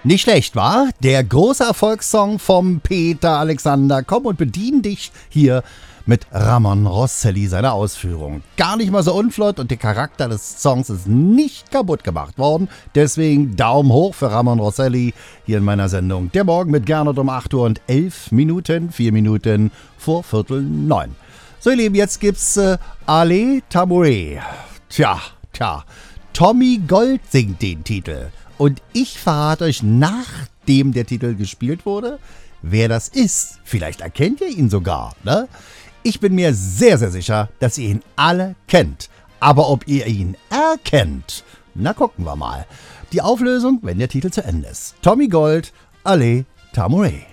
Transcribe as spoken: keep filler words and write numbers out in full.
Nicht schlecht, war? Der große Erfolgssong vom Peter Alexander. Komm und bedien dich hier mit Ramon Rosselli, seiner Ausführung. Gar nicht mal so unflott und der Charakter des Songs ist nicht kaputt gemacht worden. Deswegen Daumen hoch für Ramon Rosselli hier in meiner Sendung. Der Morgen mit Gernot um acht Uhr und elf Minuten, vier Minuten vor Viertel neun. So ihr Lieben, jetzt gibt's äh, Ale Tambouré. Tja, tja, Tommy Gold singt den Titel. Und ich verrate euch, nachdem der Titel gespielt wurde, wer das ist. Vielleicht erkennt ihr ihn sogar, ne? Ich bin mir sehr, sehr sicher, dass ihr ihn alle kennt. Aber ob ihr ihn erkennt, na gucken wir mal. Die Auflösung, wenn der Titel zu Ende ist. Tommy Gold, Ale Tambouré.